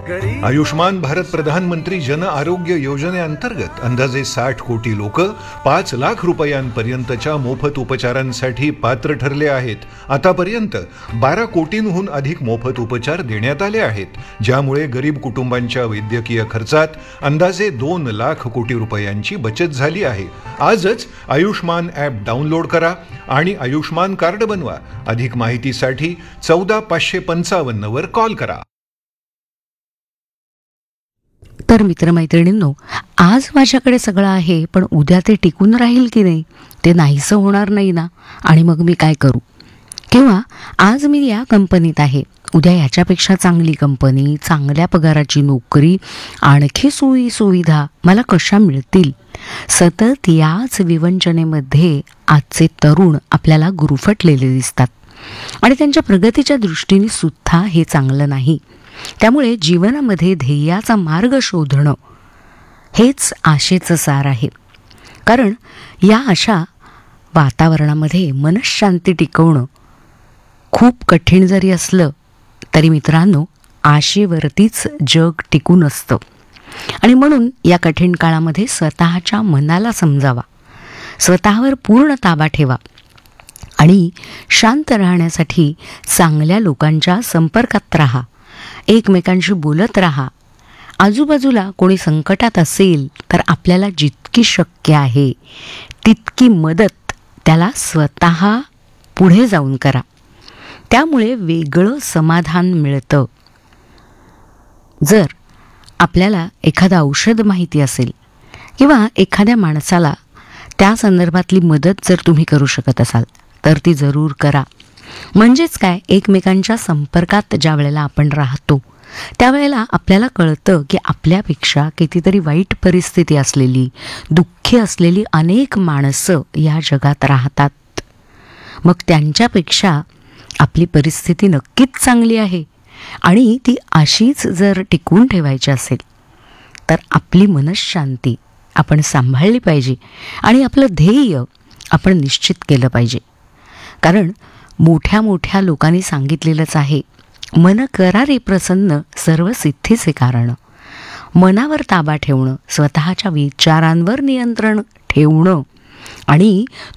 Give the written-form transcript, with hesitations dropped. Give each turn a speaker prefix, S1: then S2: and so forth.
S1: आयुष्मान भारत प्रधानमंत्री जन आरोग्य योजनेअंतर्गत अंदाजे 60 कोटी लोक 5 लाख रुपयांपर्यंतच्या मोफत उपचारांसाठी पात्र ठरले आहेत. आतापर्यंत 12 कोटींहून अधिक मोफत उपचार देण्यात आले आहेत, ज्यामुळे गरीब कुटुंबांच्या वैद्यकीय खर्चात अंदाजे 2 लाख कोटी रुपयांची बचत झाली आहे. आजच आयुष्मान ॲप डाउनलोड करा आणि आयुष्मान कार्ड बनवा. अधिक माहितीसाठी 14 555 वर कॉल करा.
S2: तर मित्रमैत्रिणींनो, आज माझ्याकडे सगळं आहे, पण उद्या ते टिकून राहील की नाही, ते नाहीसं होणार नाही ना. आणि मग मी काय करू? किंवा आज मी या कंपनीत आहे, उद्या याच्यापेक्षा चांगली कंपनी, चांगल्या पगाराची नोकरी, आणखी सोयी सुविधा मला कशा मिळतील? सतत याच विवंचनेमध्ये आजचे तरुण आपल्याला गुरफटलेले दिसतात आणि त्यांच्या प्रगतीच्या दृष्टीने सुद्धा हे चांगलं नाही. त्यामुळे जीवनामध्ये ध्येयाचा मार्ग शोधणं हेच आशेचं सार आहे. कारण या अशा वातावरणामध्ये मनःशांती टिकवणं खूप कठीण जरी असलं तरी मित्रांनो, आशेवरतीच जग टिकून असतं. आणि म्हणून या कठीण काळामध्ये स्वतःच्या मनाला समजावा, स्वतःवर पूर्ण ताबा ठेवा आणि शांत राहण्यासाठी चांगल्या लोकांच्या संपर्कात राहा, एकमेकांशी बोलत राहा. आजूबाजूला कोणी संकटात असेल तर आपल्याला जितकी शक्य आहे तितकी मदत त्याला स्वतः पुढे जाऊन करा. त्यामुळे वेगळं समाधान मिळतं. जर आपल्याला एखादं औषध माहिती असेल किंवा एखाद्या माणसाला त्या संदर्भातली मदत जर तुम्ही करू शकत असाल तर ती जरूर करा. म्हणजेच काय, एकमेकांच्या संपर्कात ज्या वेळेला आपण राहतो त्यावेळेला आपल्याला कळतं की आपल्यापेक्षा कितीतरी वाईट परिस्थिती असलेली, दुःखी असलेली अनेक माणसं या जगात राहतात. मग त्यांच्यापेक्षा आपली परिस्थिती नक्कीच चांगली आहे आणि ती अशीच जर टिकवून ठेवायची असेल तर आपली मनःशांती आपण सांभाळली पाहिजे आणि आपलं ध्येय आपण निश्चित केलं पाहिजे. कारण मोठ्या मोठ्या लोकांनी सांगितलेलंच आहे, मन करा रे प्रसन्न सर्व सिद्धीचे कारण. मनावर ताबा ठेवणं, स्वतःच्या विचारांवर नियंत्रण ठेवणं आणि